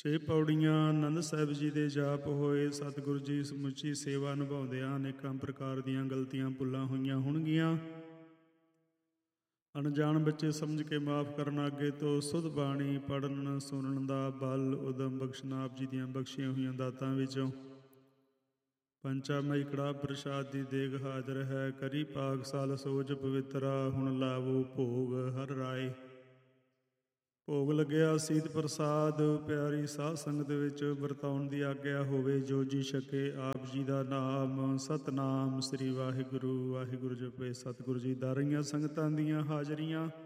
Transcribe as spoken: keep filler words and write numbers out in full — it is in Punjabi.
ਛੇ ਪੌੜੀਆਂ ਆਨੰਦ ਸਾਹਿਬ ਜੀ ਦੇ ਜਾਪ ਹੋਏ। ਸਤਿਗੁਰੂ ਜੀ ਸਮੁੱਚੀ ਸੇਵਾ ਨਿਭਾਉਂਦਿਆਂ ਅਨੇਕਾਂ ਪ੍ਰਕਾਰ ਦੀਆਂ ਗਲਤੀਆਂ ਭੁੱਲਾਂ ਹੋਈਆਂ ਹੋਣਗੀਆਂ। ਅਣਜਾਣ ਬੱਚੇ ਸਮਝ ਕੇ ਮਾਫ ਕਰਨ। ਅੱਗੇ ਤੋਂ ਸੁਧ ਬਾਣੀ ਪੜ੍ਹਨ ਸੁਣਨ ਦਾ ਬਲ ਉਦਮ ਬਖਸ਼ਣਾ। ਆਪ ਜੀ ਦੀਆਂ ਬਖਸ਼ੀਆਂ ਹੋਈਆਂ ਦਾਤਾਂ ਵਿੱਚੋਂ ਪੰਚਾਮਈ ਕੜਾਹ ਪ੍ਰਸ਼ਾਦ ਦੀ ਦੇਗ ਹਾਜ਼ਰ ਹੈ। ਕਰੀ ਪਾਕ ਸਾਲ ਸੋਜ ਪਵਿੱਤਰਾ, ਹੁਣ ਲਾਵੋ ਭੋਗ ਹਰ ਰਾਏ। ਭੋਗ ਲੱਗਿਆ ਸੀਤ ਪ੍ਰਸਾਦ, ਪਿਆਰੀ ਸਾਧ ਸੰਗਤ ਵਿੱਚ ਵਰਤਾਉਣ ਦੀ ਆਗਿਆ ਹੋਵੇ। ਜੋ ਜੀ ਛਕੇ ਆਪ ਜੀ ਦਾ ਨਾਮ, ਸਤਨਾਮ ਸ੍ਰੀ ਵਾਹਿਗੁਰੂ। ਵਾਹਿਗੁਰੂ ਜਪੇ। ਸਤਿਗੁਰੂ ਜੀ ਦਾਰੀਆਂ ਸੰਗਤਾਂ ਦੀਆਂ ਹਾਜ਼ਰੀਆਂ